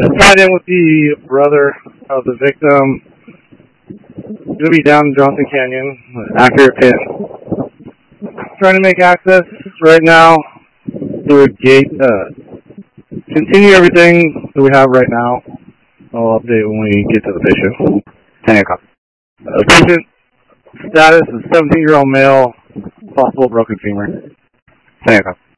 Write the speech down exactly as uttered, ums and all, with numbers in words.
Tied in with the brother of the victim. Going to be down in Johnson Canyon, accurate pin. Trying to make access right now through a gate. Uh, continue everything that we have right now. I'll update when we get to the patient. ten o'clock. Uh, patient status is seventeen-year-old male, possible broken femur. ten o'clock.